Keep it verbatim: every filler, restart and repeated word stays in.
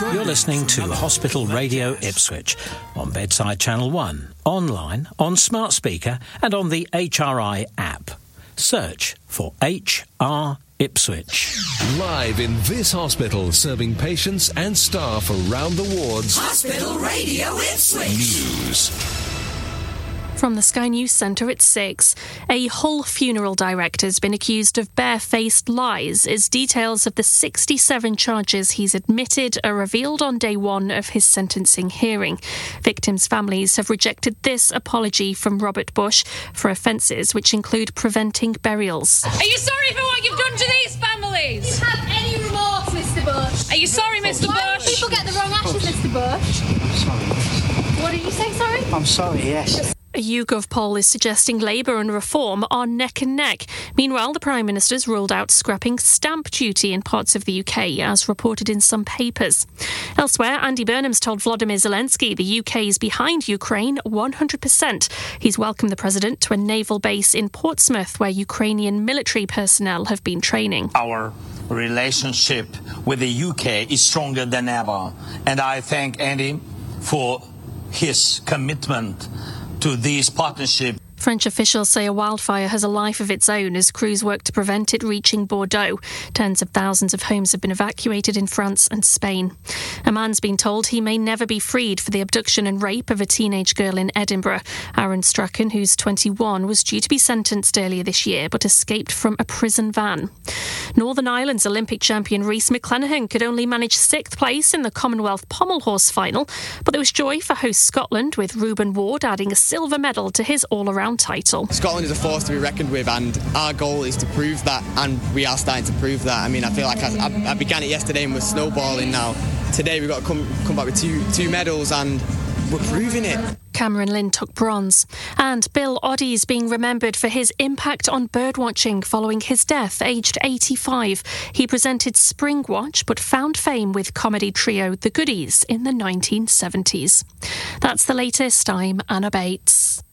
You're listening to Hospital Radio Ipswich on Bedside Channel one, online, on smart speaker and on the H R I app. Search for H R Ipswich. Live in this hospital, serving patients and staff around the wards. Hospital Radio Ipswich. News. From the Sky News Centre at six, a Hull funeral director has been accused of barefaced lies as details of the sixty-seven charges he's admitted are revealed on day one of his sentencing hearing. Victims' families have rejected this apology from Robert Bush for offences which include preventing burials. Are you sorry for what you've done to these families? Do you have any remorse, Mister Bush? Are you sorry, Mister Why Bush? do people get the wrong ashes, Mister Bush? I'm sorry. What did you say, sorry? I'm sorry, yes. A YouGov poll is suggesting Labour and Reform are neck and neck. Meanwhile, the Prime Minister's ruled out scrapping stamp duty in parts of the U K, as reported in some papers. Elsewhere, Andy Burnham's told Volodymyr Zelensky the U K is behind Ukraine one hundred percent. He's welcomed the President to a naval base in Portsmouth, where Ukrainian military personnel have been training. Our relationship with the U K is stronger than ever, and I thank Andy for his commitment to this partnership. French officials say a wildfire has a life of its own as crews work to prevent it reaching Bordeaux. Tens of thousands of homes have been evacuated in France and Spain. A man's been told he may never be freed for the abduction and rape of a teenage girl in Edinburgh. Aaron Strachan, who's twenty-one, was due to be sentenced earlier this year but escaped from a prison van. Northern Ireland's Olympic champion Rhys McClenaghan could only manage sixth place in the Commonwealth Pommel Horse final, but there was joy for host Scotland, with Reuben Ward adding a silver medal to his all-around title. Scotland is a force to be reckoned with, and our goal is to prove that, and we are starting to prove that. I mean, I feel like I, I, I began it yesterday and we're snowballing now. Today we've got to come come back with two two medals, and we're proving it. Cameron Lynn took bronze. And Bill Oddie is being remembered for his impact on birdwatching following his death, aged eighty-five. He presented Spring Watch but found fame with comedy trio The Goodies in the nineteen seventies. That's the latest. I'm Anna Bates.